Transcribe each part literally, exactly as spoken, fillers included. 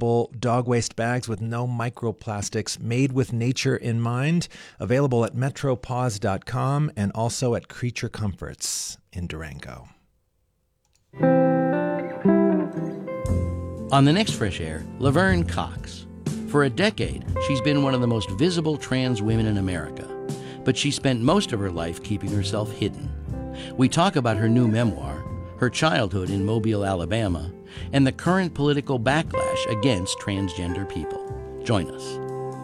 biodegradable dog waste bags with no microplastics, made with nature in mind. Available at metro paws dot com and also at Creature Comforts in Durango. On the next Fresh Air, Laverne Cox. For a decade, she's been one of the most visible trans women in America, but she spent most of her life keeping herself hidden. We talk about her new memoir, her childhood in Mobile, Alabama, and the current political backlash against transgender people. Join us.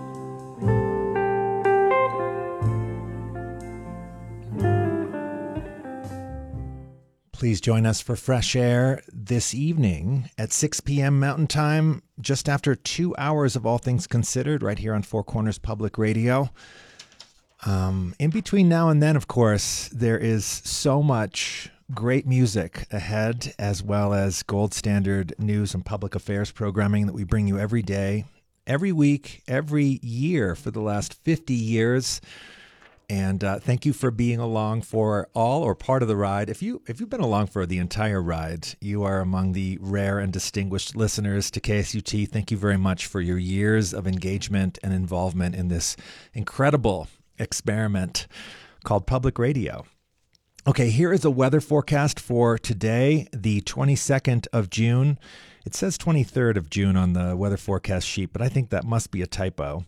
Please join us for Fresh Air this evening at six p.m. Mountain Time, just after two hours of All Things Considered, right here on Four Corners Public Radio. Um, in between now and then, of course, there is so much great music ahead, as well as gold standard news and public affairs programming that we bring you every day, every week, every year for the last fifty years. And uh, thank you for being along for all or part of the ride. If you if you've been along for the entire ride, you are among the rare and distinguished listeners to K S U T. Thank you very much for your years of engagement and involvement in this incredible experiment called public radio. Okay, here is a weather forecast for today, the twenty-second of June. It says twenty-third of June on the weather forecast sheet, but I think that must be a typo.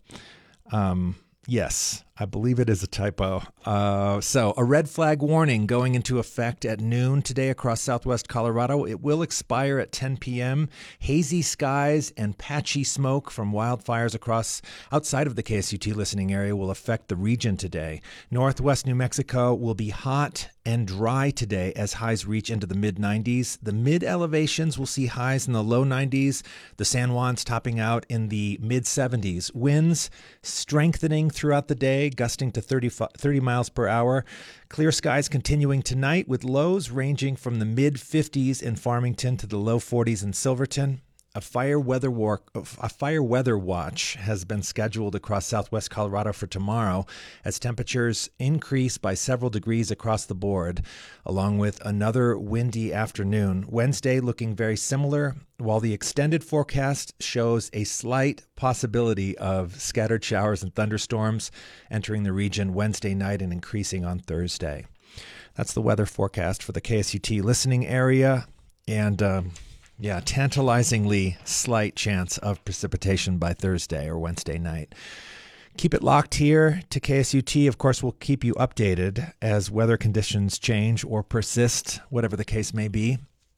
Um, yes, I believe it is a typo. Uh, so a red flag warning going into effect at noon today across southwest Colorado. It will expire at ten p.m. Hazy skies and patchy smoke from wildfires across outside of the K S U T listening area will affect the region today. Northwest New Mexico will be hot and dry today as highs reach into the mid nineties. The mid elevations will see highs in the low nineties. The San Juans topping out in the mid seventies. Winds strengthening throughout the day, gusting to thirty, thirty miles per hour. Clear skies continuing tonight with lows ranging from the mid fifties in Farmington to the low forties in Silverton. A fire weather war, a fire weather watch has been scheduled across southwest Colorado for tomorrow as temperatures increase by several degrees across the board, along with another windy afternoon. Wednesday looking very similar, while the extended forecast shows a slight possibility of scattered showers and thunderstorms entering the region Wednesday night and increasing on Thursday. That's the weather forecast for the K S U T listening area, and um, Yeah, tantalizingly slight chance of precipitation by Thursday or Wednesday night. Keep it locked here to K S U T. Of course, we'll keep you updated as weather conditions change or persist, whatever the case may be.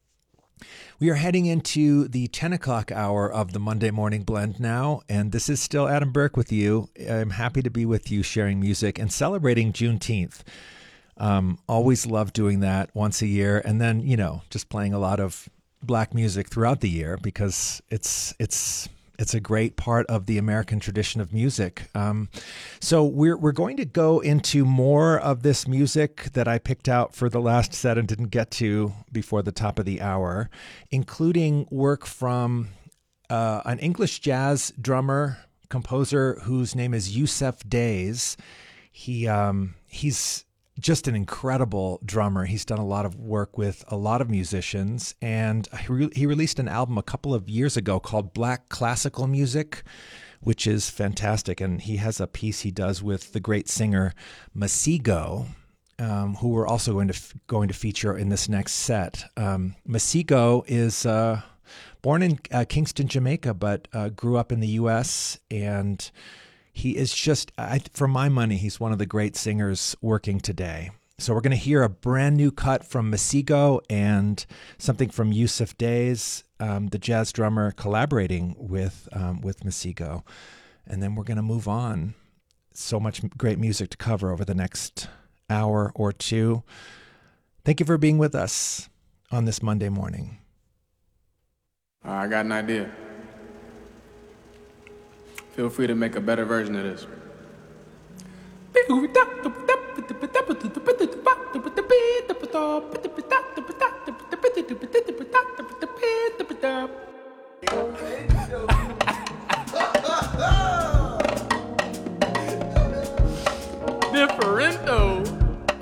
We are heading into the ten o'clock hour of the Monday Morning Blend now, and this is still Adam Burke with you. I'm happy to be with you sharing music and celebrating Juneteenth. Um, always love doing that once a year, and then, you know, just playing a lot of Black music throughout the year because it's it's it's a great part of the American tradition of music. Um, so we're we're going to go into more of this music that I picked out for the last set and didn't get to before the top of the hour, including work from uh, an English jazz drummer composer whose name is Yusef Days. He um, he's just an incredible drummer. He's done a lot of work with a lot of musicians, and he, re- he released an album a couple of years ago called Black Classical Music, which is fantastic. And he has a piece he does with the great singer Masego, um, who we're also going to f- going to feature in this next set. Um, Masego is uh, born in uh, Kingston, Jamaica, but uh, grew up in the U S, and he is just, I, for my money, he's one of the great singers working today. So we're going to hear a brand new cut from Masego and something from Yusef Days, um, the jazz drummer, collaborating with um, with Masego. And then we're going to move on. So much great music to cover over the next hour or two. Thank you for being with us on this Monday morning. Uh, I got an idea. Feel free to make a better version of this.